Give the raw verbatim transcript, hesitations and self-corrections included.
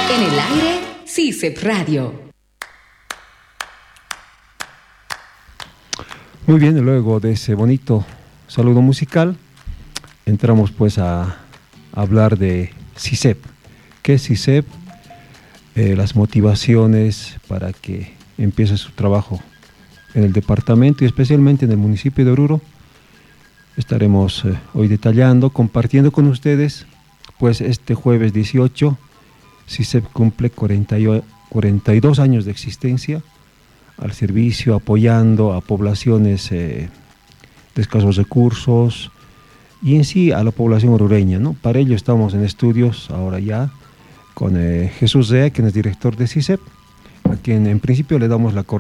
En el aire, CISEP Radio. Muy bien, y luego de ese bonito saludo musical, entramos pues a, a hablar de CISEP. ¿Qué es CISEP? Eh, las motivaciones para que empiece su trabajo en el departamento y especialmente en el municipio de Oruro. Estaremos eh, hoy detallando, compartiendo con ustedes, pues este jueves dieciocho, CISEP cumple cuarenta y dos años de existencia al servicio, apoyando a poblaciones eh, de escasos recursos y en sí a la población orureña, ¿no? Para ello estamos en estudios ahora ya con eh, Jesús Rea, quien es director de CISEP, a quien en principio le damos la coordinación